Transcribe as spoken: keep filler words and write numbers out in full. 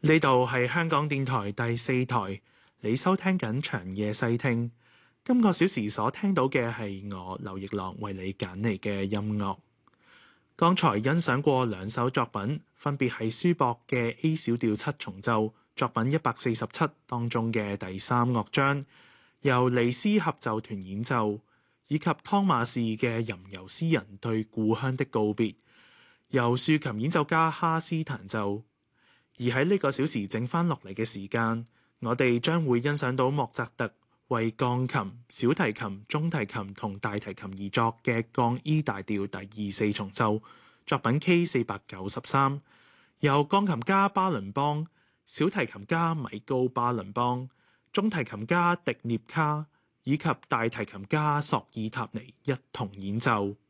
呢度係香港電台第四台，你收聽緊長夜細聽。今個小時所聽到嘅係我劉奕朗為你揀嚟嘅音樂。剛才欣賞過兩首作品，分別係舒博嘅 A 小調七重奏作品一百四十七當中嘅第三樂章，由尼斯合奏團演奏，以及湯馬士嘅吟遊詩人對故鄉的告別，由豎琴演奏家哈斯彈奏。而喺呢個小時剩翻落嚟嘅時間，我哋將會欣賞到莫扎特為鋼琴、小提琴、中提琴同大提琴而作嘅降 E 大調第二四重奏作品 K 四百九十三，由鋼琴家巴倫邦、小提琴家米高巴倫邦、中提琴家迪涅卡以及大提琴家索爾塔尼一同演奏。